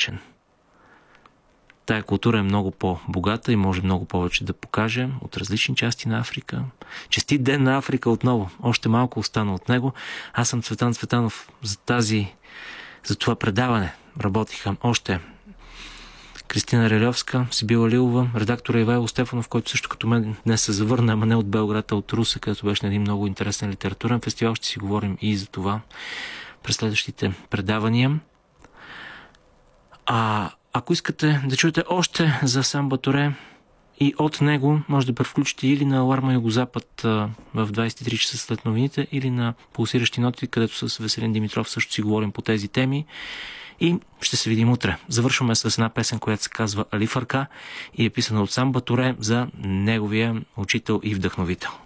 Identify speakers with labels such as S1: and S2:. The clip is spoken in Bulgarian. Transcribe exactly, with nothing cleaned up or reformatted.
S1: различен. Тая култура е много по-богата и може много повече да покаже от различни части на Африка. Честит ден на Африка отново. Още малко остана от него. Аз съм Цветан Цветанов. За тази, за това предаване работиха още Кристина Релевска, Сибила Лилова, редактора Ивайло Стефанов, който също като мен днес се завърна, ама не от Белград, а от Русе, където беше на един много интересен литературен фестивал. Ще си говорим и за това през следващите предавания. А ако искате да чуете още за Самба Туре и от него, може да превключите или на Аларма Югозапад в двайсет и три часа след новините, или на Пулсиращи ноти, където с Веселин Димитров също си говорим по тези теми. И ще се видим утре. Завършваме с една песен, която се казва Али Фарка и е писана от Самба Туре за неговия учител и вдъхновител.